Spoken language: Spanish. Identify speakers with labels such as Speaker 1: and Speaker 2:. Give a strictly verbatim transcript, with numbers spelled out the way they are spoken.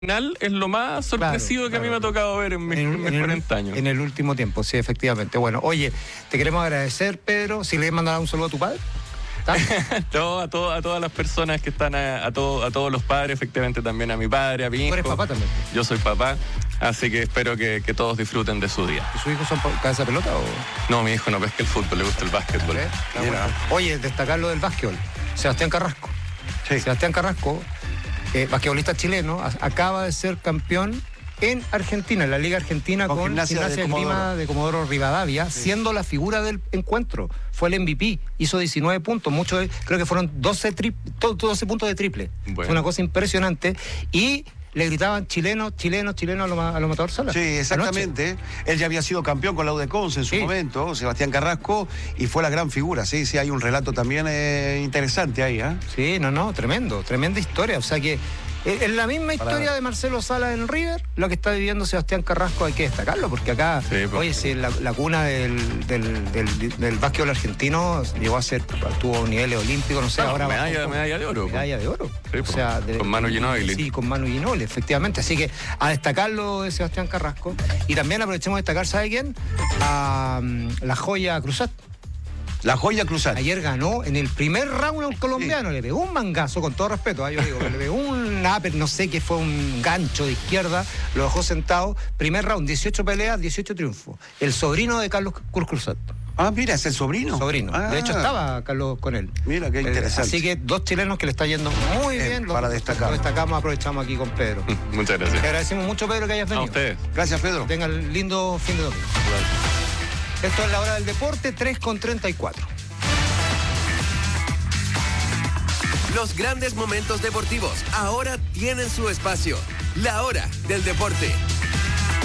Speaker 1: final es lo más sorpresivo
Speaker 2: Claro,
Speaker 1: que a mí
Speaker 2: claro.
Speaker 1: me ha tocado ver en mis,
Speaker 2: En,
Speaker 1: en mis
Speaker 2: en el,
Speaker 1: cuarenta años.
Speaker 2: en el último tiempo, sí, efectivamente. Bueno, oye, te queremos agradecer, Pedro. Si le quieres mandar un saludo a tu padre.
Speaker 1: Todo, a, todo, a todas las personas que están, a, a, todo, a todos los padres, efectivamente también a mi padre, a mi hijo.
Speaker 2: Tú eres papá también.
Speaker 1: Yo soy papá, así que espero que, que todos disfruten de su día.
Speaker 2: ¿Y sus hijos son pa- cabeza pelota o...?
Speaker 1: No, mi hijo no pesca el fútbol, le gusta el básquetbol.
Speaker 2: ¿Eh? Ah, bueno. Oye, destacar lo del básquetbol. Sebastián Carrasco.
Speaker 3: Sí.
Speaker 2: Sebastián Carrasco, eh, basquetbolista chileno, a- acaba de ser campeón en Argentina, en la Liga Argentina,
Speaker 3: Con
Speaker 2: con,
Speaker 3: Gimnasia
Speaker 2: Gimnasia
Speaker 3: de
Speaker 2: de Grima
Speaker 3: Comodoro.
Speaker 2: de Comodoro Rivadavia,
Speaker 3: Sí.
Speaker 2: siendo la figura del encuentro. Fue el M V P, hizo diecinueve puntos, muchos, creo que fueron doce, tri- to- doce puntos de triple.
Speaker 1: Bueno.
Speaker 2: Fue una cosa impresionante. Y le gritaban chilenos, chilenos, chilenos a los ma- a los Matador Salas.
Speaker 3: Sí,
Speaker 2: Anoche.
Speaker 3: exactamente. Él ya había sido campeón con la U de Conce en su
Speaker 2: Sí.
Speaker 3: momento, Sebastián Carrasco, y fue la gran figura. Sí, sí, hay un relato también eh, interesante ahí, ¿eh?
Speaker 2: Sí, no, no, tremendo, tremenda historia. O sea que eh, en la misma
Speaker 3: Para-
Speaker 2: historia de Marcelo Sala en River, lo que está viviendo Sebastián Carrasco hay que destacarlo, porque acá,
Speaker 1: Sí, pues.
Speaker 2: oye, si la, la cuna del, del, del, del básquetbol argentino llegó a ser, tuvo niveles olímpicos, no sé,
Speaker 1: Claro,
Speaker 2: ahora...
Speaker 1: medalla-
Speaker 2: bajó un poco.
Speaker 1: medalla de oro,
Speaker 2: Medalla de oro.
Speaker 1: Sí,
Speaker 2: o
Speaker 1: pues,
Speaker 2: sea, de-
Speaker 1: con Manu Ginóbili.
Speaker 2: Sí, con Manu Ginóbili, efectivamente. Así que a destacarlo de Sebastián Carrasco. Y también aprovechemos de destacar, ¿sabe quién? A mm, la joya Cruzat.
Speaker 3: La joya cruzada.
Speaker 2: Ayer ganó en el primer round a un colombiano, le pegó un mangazo, con todo respeto, ¿eh? Yo digo, le pegó un upper, no sé qué fue, un gancho de izquierda, lo dejó sentado. Primer round, dieciocho peleas, dieciocho triunfos. El sobrino de Carlos Cruz Cruzat.
Speaker 3: Ah, mira, es el sobrino.
Speaker 2: Sobrino.
Speaker 3: Ah,
Speaker 2: De hecho, estaba Carlos con él.
Speaker 3: Mira, qué
Speaker 2: Eh,
Speaker 3: interesante.
Speaker 2: Así que dos chilenos que le está yendo muy
Speaker 3: Bien,
Speaker 2: bien. Lo-
Speaker 3: para destacar.
Speaker 2: Lo destacamos, aprovechamos aquí con Pedro.
Speaker 1: Muchas
Speaker 2: Te
Speaker 1: gracias.
Speaker 2: agradecemos mucho, Pedro, que hayas
Speaker 1: A
Speaker 2: venido.
Speaker 1: ustedes.
Speaker 3: Gracias, Pedro.
Speaker 2: Tengan lindo fin de domingo. Esto es La Hora del Deporte, tres con treinta y cuatro.
Speaker 4: Los grandes momentos deportivos ahora tienen su espacio. La Hora del Deporte.